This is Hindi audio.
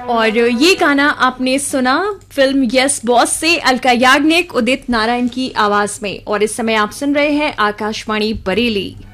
और ये गाना आपने सुना फिल्म यस बॉस से अलका याग्निक उदित नारायण की आवाज में। और इस समय आप सुन रहे हैं आकाशवाणी बरेली।